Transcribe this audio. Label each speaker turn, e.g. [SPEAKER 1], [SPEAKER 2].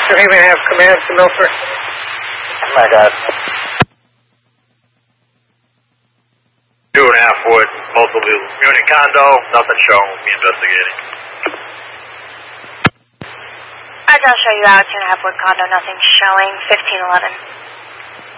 [SPEAKER 1] 3.5 command to Milford.
[SPEAKER 2] My God.
[SPEAKER 3] 2.5 Wood, multiple unit condo, nothing shown, we'll be investigating.
[SPEAKER 4] I'll show you out, 2.5 Wood condo, nothing showing, 1511.